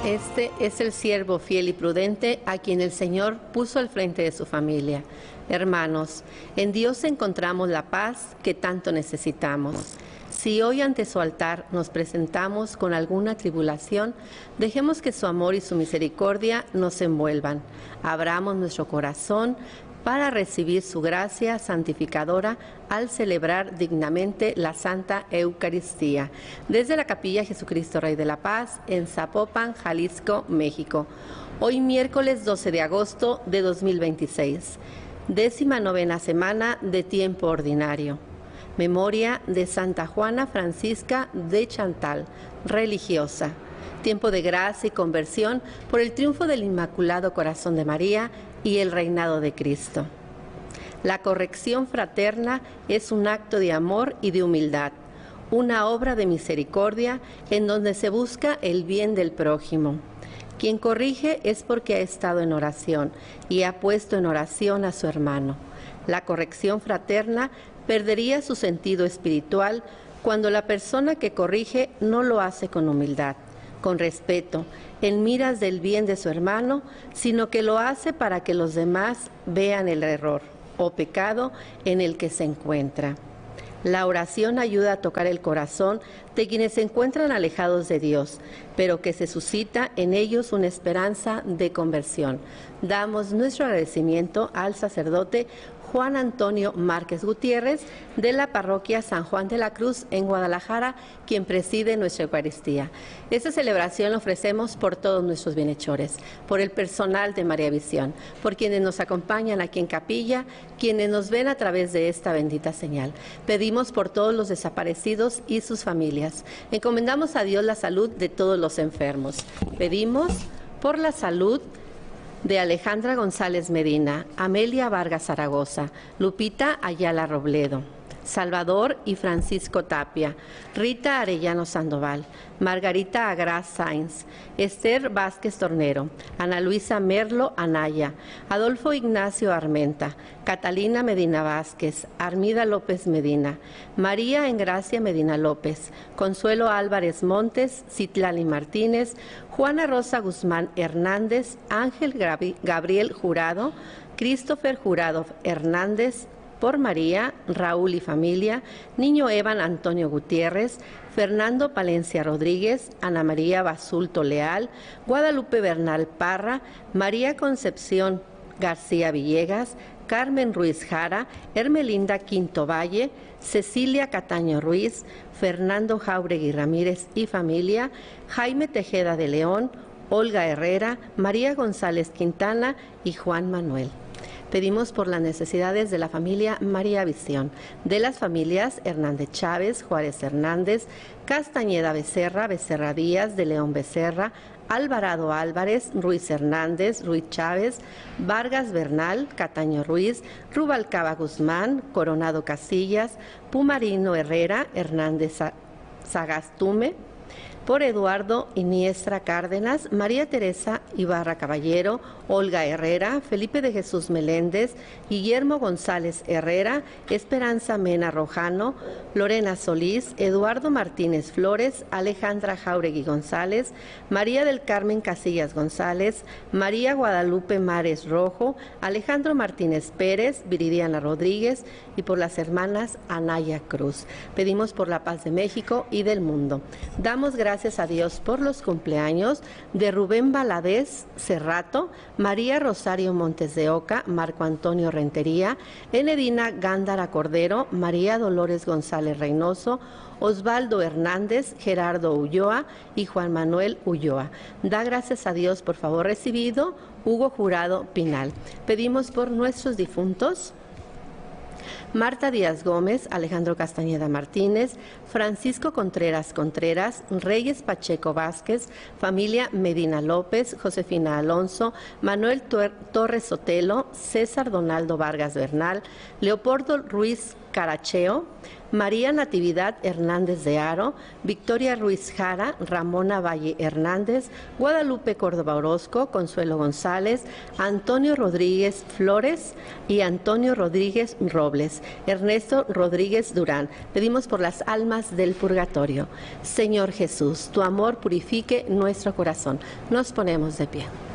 Este es el siervo fiel y prudente a quien el Señor puso al frente de su familia. Hermanos, en Dios encontramos la paz que tanto necesitamos. Si hoy ante su altar nos presentamos con alguna tribulación, dejemos que su amor y su misericordia nos envuelvan. Abramos nuestro corazón para recibir su gracia santificadora al celebrar dignamente la Santa Eucaristía. Desde la Capilla Jesucristo Rey de la Paz, en Zapopan, Jalisco, México. Hoy miércoles 12 de agosto de 2026, 19ª semana de tiempo ordinario. Memoria de Santa Juana Francisca de Chantal, religiosa. Tiempo de gracia y conversión por el triunfo del Inmaculado Corazón de María y el reinado de Cristo. La corrección fraterna es un acto de amor y de humildad, una obra de misericordia en donde se busca el bien del prójimo. Quien corrige es porque ha estado en oración y ha puesto en oración a su hermano. La corrección fraterna perdería su sentido espiritual cuando la persona que corrige no lo hace con humildad, con respeto, en miras del bien de su hermano, sino que lo hace para que los demás vean el error o pecado en el que se encuentra. La oración ayuda a tocar el corazón de quienes se encuentran alejados de Dios, pero que se suscita en ellos una esperanza de conversión. Damos nuestro agradecimiento al sacerdote Juan Antonio Márquez Gutiérrez, de la parroquia San Juan de la Cruz en Guadalajara, quien preside nuestra Eucaristía. Esta celebración la ofrecemos por todos nuestros bienhechores, por el personal de María Visión, por quienes nos acompañan aquí en capilla, quienes nos ven a través de esta bendita señal. Pedimos por todos los desaparecidos y sus familias. Encomendamos a Dios la salud de todos los enfermos. Pedimos por la salud de Alejandra González Medina, Amelia Vargas Zaragoza, Lupita Ayala Robledo, Salvador y Francisco Tapia, Rita Arellano Sandoval, Margarita Agraz Sainz, Esther Vázquez Tornero, Ana Luisa Merlo Anaya, Adolfo Ignacio Armenta, Catalina Medina Vázquez, Armida López Medina, María Engracia Medina López, Consuelo Álvarez Montes, Citlali Martínez, Juana Rosa Guzmán Hernández, Ángel Gabriel Jurado, Christopher Jurado Hernández, por María, Raúl y familia, Niño Evan Antonio Gutiérrez, Fernando Palencia Rodríguez, Ana María Basulto Leal, Guadalupe Bernal Parra, María Concepción García Villegas, Carmen Ruiz Jara, Hermelinda Quinto Valle, Cecilia Cataño Ruiz, Fernando Jauregui Ramírez y familia, Jaime Tejeda de León, Olga Herrera, María González Quintana y Juan Manuel. Pedimos por las necesidades de la familia María Visión, de las familias Hernández Chávez, Juárez Hernández, Castañeda Becerra, Becerra Díaz, de León Becerra, Alvarado Álvarez, Ruiz Hernández, Ruiz Chávez, Vargas Bernal, Cataño Ruiz, Rubalcaba Guzmán, Coronado Casillas, Pumarino Herrera, Hernández Sagastume, por Eduardo Iniestra Cárdenas, María Teresa Ibarra Caballero, Olga Herrera, Felipe de Jesús Meléndez, Guillermo González Herrera, Esperanza Mena Rojano, Lorena Solís, Eduardo Martínez Flores, Alejandra Jauregui González, María del Carmen Casillas González, María Guadalupe Mares Rojo, Alejandro Martínez Pérez, Viridiana Rodríguez y por las hermanas Anaya Cruz. Pedimos por la paz de México y del mundo. Damos gracias a Dios por los cumpleaños de Rubén Valadez Cerrato, María Rosario Montes de Oca, Marco Antonio Rentería, Enedina Gándara Cordero, María Dolores González Reynoso, Osvaldo Hernández, Gerardo Ulloa y Juan Manuel Ulloa. Da gracias a Dios por favor recibido, Hugo Jurado Pinal. Pedimos por nuestros difuntos: Marta Díaz Gómez, Alejandro Castañeda Martínez, Francisco Contreras Contreras, Reyes Pacheco Vázquez, familia Medina López, Josefina Alonso, Manuel Torres Sotelo, César Donaldo Vargas Bernal, Leopoldo Ruiz Caracheo, María Natividad Hernández de Haro, Victoria Ruiz Jara, Ramona Valle Hernández, Guadalupe Córdoba Orozco, Consuelo González, Antonio Rodríguez Flores y Antonio Rodríguez Robles, Ernesto Rodríguez Durán. Pedimos por las almas del purgatorio. Señor Jesús, tu amor purifique nuestro corazón. Nos ponemos de pie.